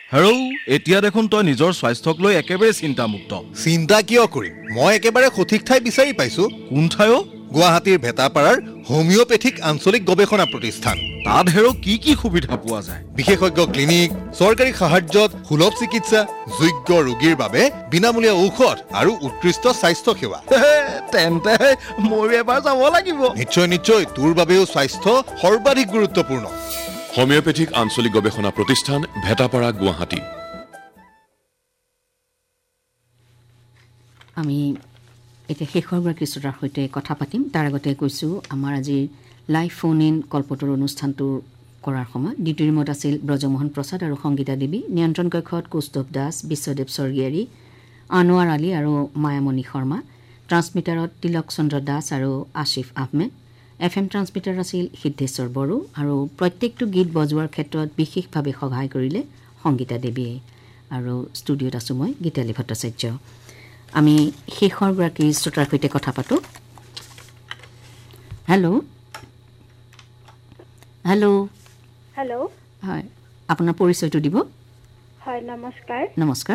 হেৰৌ এতিয়া দেখোন তই নিজৰ স্বাস্থ্যক লৈ একেবাৰে চিন্তামুক্ত চিন্তা কিয় কৰিম মই একেবাৰে সঠিক ঠাই বিচাৰি পাইছো কোন ঠাই গুৱাহাটীৰ ভেটাপাৰাৰ হোমিওপেথিক আঞ্চলিক গৱেষণা প্ৰতিষ্ঠান তাত হেৰৌ কি সুবিধা পোৱা যায় বিশেষজ্ঞ ক্লিনিক চৰকাৰী সাহায্যত সুলভ চিকিৎসা যোগ্য ৰোগীৰ বাবে বিনামূলীয়া ঔষধ আৰু উৎকৃষ্ট স্বাস্থ্য সেৱা তেন্তে মই এবাৰ যাব লাগিব নিশ্চয় তোৰ বাবেও স্বাস্থ্য সৰ্বাধিক গুৰুত্বপূৰ্ণ হোমিওপেথিক আঞ্চলিক গৱেষণা প্ৰতিষ্ঠান ভেটাপাৰা গুৱাহাটী আমি এতিয়া শেষৰগৰাকী শ্ৰোতাৰ সৈতে কথা পাতিম তাৰ আগতে কৈছোঁ আমাৰ আজিৰ লাইভ ফোন ইন কল্পতৰ অনুষ্ঠানটো কৰাৰ সময় দ্বিতীয় ৰুমত আছিল ব্ৰজমোহন প্ৰসাদ আৰু সংগীতা দেৱী নিয়ন্ত্ৰণ কক্ষত কৌস্তভ দাস বিশ্বদেৱ স্বৰ্গীয়াৰী আনোৱাৰ আলী আৰু মায়ামণি শৰ্মা ট্ৰান্সমিটাৰত তিলক চন্দ্ৰ দাস আৰু আছিফ আহমেদ FM ট্ৰান্সমিটাৰ আছিল সিদ্ধেশ্বৰ বড়ো আৰু প্ৰত্যেকটো গীত বজোৱাৰ ক্ষেত্ৰত বিশেষভাৱে সহায় কৰিলে সংগীতা দেৱীয়ে আৰু ষ্টুডিঅ'ত আছোঁ মই গীতালী ভট্টাচাৰ্য আমি শেষৰগৰাকী শ্ৰোতাৰ সৈতে কথা পাতোঁ হেল্ল' হয় আপোনাৰ পৰিচয়টো দিব হয় নমস্কাৰ নমস্কাৰ